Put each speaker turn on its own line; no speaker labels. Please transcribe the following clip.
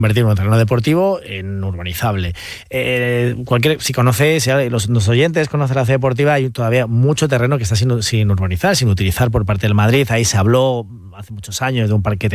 convertir un terreno deportivo en urbanizable. Si conocéis, los oyentes conocen la ciudad deportiva, hay todavía mucho terreno que está sin urbanizar, sin utilizar por parte del Madrid. Ahí se habló hace muchos años de un parque